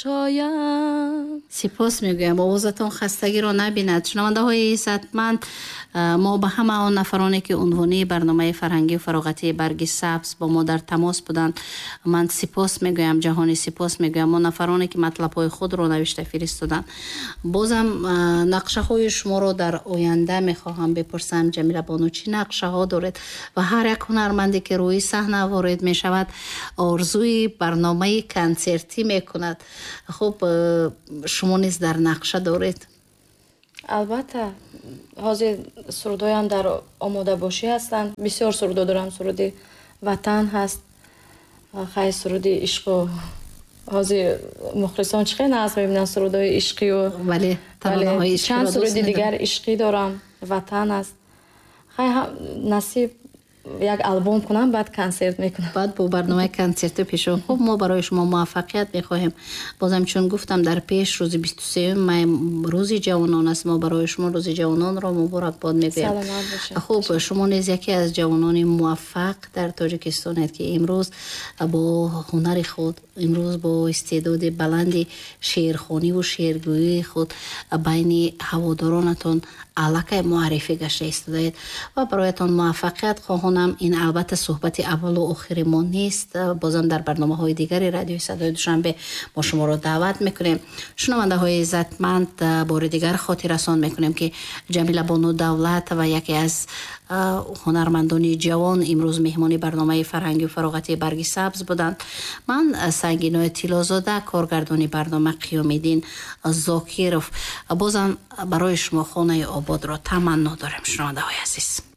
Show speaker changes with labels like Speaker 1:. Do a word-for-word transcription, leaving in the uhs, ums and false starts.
Speaker 1: بگشایم.
Speaker 2: سپاس میگویم آوازتان خستگی را نبیند. شنونده های عزتمند، ما به همه آن نفرانی که عنوانی برنامه فرهنگی و فراغتی برگ سبز با ما در تماس بودند من سپاس میگویم، جهانی سپاس میگویم. ما نفرانی که مطلب های خود را نوشته فرستادند. بازم نقشه های شما را در آینده میخواهم بپرسم جمیله بانو چی نقشه ها دارید و هر یک هنرمندی که روی صحنه وارد میشود آرزوی برنامه کنسرتی میکند. خب شما نیز در نقشه دارید؟
Speaker 1: البته حاضر سرودایم در آماده باشی هستند. بسیار سرود دارم. سرودی وطن هست، خیلی سرودی عشق و حاضر مخلصان چه خیلی نظم میبینن سرودای عشقی و
Speaker 2: ولی
Speaker 1: ولی چند سرودی دیگر عشقی دارم. وطن است. خیلی نصیب یک آلبوم کنم بعد کنسرت میکنم.
Speaker 2: بعد با برنامه کنسرت پیشو. خب ما برای شما موفقیت میخواهیم. بازم چون گفتم در پیش روز بیست و سه می روز جوانان است، ما برای شما روز جوانان را مبارکباد میگویم. خب شما نیز یکی از جوانان موفق در تاجیکستان هستید که امروز با هنر خود، امروز با استعداد بلند شعرخوانی و شعرگویی خود بین هوادارانتون علاقه معرفی گشته ایستادید و برایتان موفقیت خواهانم. این البته صحبت اول و آخر ما نیست. بازم در برنامه های دیگری رادیوی صدای دوشنبه ما شما را دعوت میکنیم. شنونده های عزتمند، بار دیگر خاطر رسان میکنیم که جمیله بانو دولت و یکی از هنرمندان جوان امروز مهمانی برنامه فرهنگی و فراغتی برگ سبز بودند. من سنگینای طلازاده، کارگردانی برنامه قیام‌الدین زاکیروف، بازم برای شما خانه آباد را تمنا دارم. شنونده های عزیز.